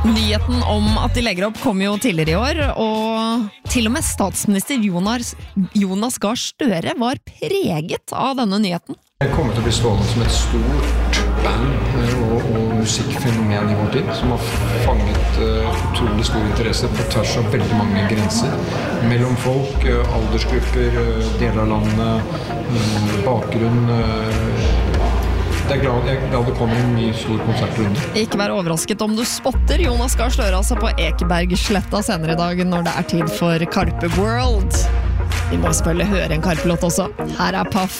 Nyheten om at de legger opp kom jo tidligere i år, og til og med statsminister Jonas Gahr Støre var preget av denne nyheten. Det kommer til å bli stående som et stort band og musikkfenomen i vår tid, som har fanget utrolig stor interesse på tvers av veldig mange grenser. Mellom folk, aldersgrupper, deler av landet, bakgrunn. Jeg er glad det kommer en ny stor konsertrunde. Ikke vær overrasket om du spotter Jonas Gahr Støre altså på Ekebergsletta senere i dag når det er tid for Karpe World. Vi må selvfølgelig høre en Karpe-låt også. Her er Paff.